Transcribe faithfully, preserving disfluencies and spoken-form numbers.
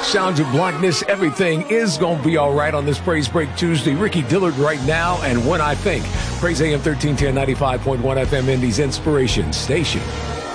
sounds of blackness. Everything is going to be all right on this Praise Break Tuesday. Ricky Dillard right now, and When I Think. Praise A M thirteen ten, ninety-five point one F M, Indy's Inspiration Station.